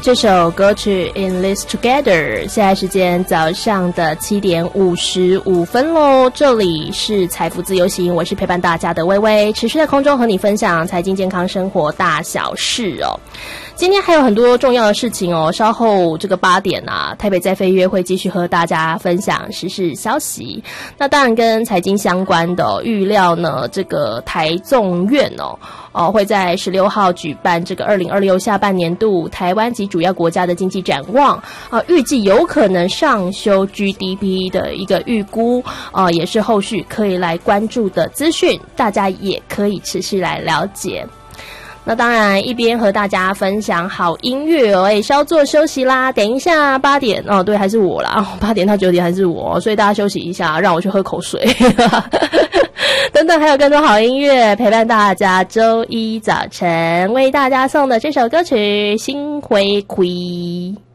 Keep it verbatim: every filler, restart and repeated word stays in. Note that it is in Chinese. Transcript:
这首歌曲 In This Together， 现在时间早上的七点五十五分咯，这里是财富自由行，我是陪伴大家的薇薇，持续在空中和你分享财经健康生活大小事哦。今天还有很多重要的事情哦，稍后这个八点啊，台北在飞约会继续和大家分享时事消息。那当然跟财经相关的、哦、预料呢，这个台综院哦，哦会在十六号举办这个二零二六下半年度台湾及主要国家的经济展望啊，预计有可能上修 G D P 的一个预估啊，也是后续可以来关注的资讯，大家也可以持续来了解。那当然一边和大家分享好音乐哦，哎，稍作休息啦，等一下八点哦，对，还是我啦，八点到九点还是我，所以大家休息一下，让我去喝口水等等，还有更多好音乐陪伴大家周一早晨，为大家送的这首歌曲《心回馈》。